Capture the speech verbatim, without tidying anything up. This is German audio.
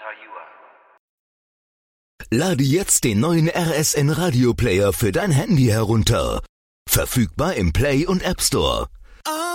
Lade jetzt den neuen R S N Radio Player für dein Handy herunter. Verfügbar im Play und App Store.